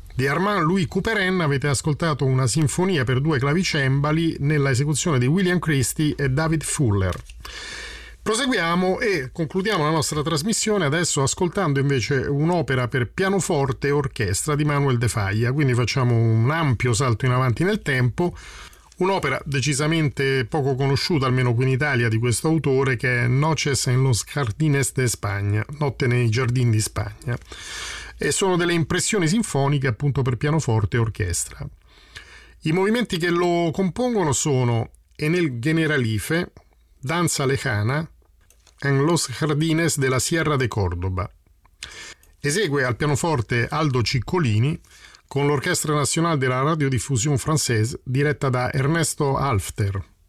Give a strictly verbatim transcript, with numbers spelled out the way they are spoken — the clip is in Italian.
Di Armand-Louis Couperin avete ascoltato una sinfonia per due clavicembali nella esecuzione di William Christie e David Fuller. Proseguiamo e concludiamo la nostra trasmissione adesso ascoltando invece un'opera per pianoforte e orchestra di Manuel de Falla, quindi facciamo un ampio salto in avanti nel tempo. Un'opera decisamente poco conosciuta, almeno qui in Italia, di questo autore, che è Noches en los Jardines de España, Notte nei giardini di Spagna, e sono delle impressioni sinfoniche appunto per pianoforte e orchestra. I movimenti che lo compongono sono En el Generalife, Danza Lejana, en los Jardines de la Sierra de Córdoba. Esegue al pianoforte Aldo Ciccolini con l'Orchestra Nazionale della Radiodiffusion Française diretta da Ernesto Halfter.